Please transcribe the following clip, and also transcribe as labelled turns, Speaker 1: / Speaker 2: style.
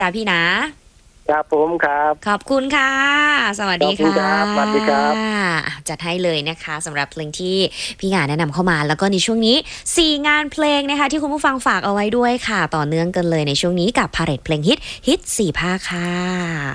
Speaker 1: จ้าพี่นะครับ
Speaker 2: ผมครับ
Speaker 1: ขอบคุณค่ะสวัสดีค่ะ
Speaker 2: สวัสดีครับ
Speaker 1: จัดให้เลยนะคะสำหรับเพลงที่พี่หงาแนะนำเข้ามาแล้วก็ในช่วงนี้4งานเพลงนะคะที่คุณผู้ฟังฝากเอาไว้ด้วยค่ะต่อเนื่องกันเลยในช่วงนี้กับพาเหรดเพลงฮิต4ภาคค่ะ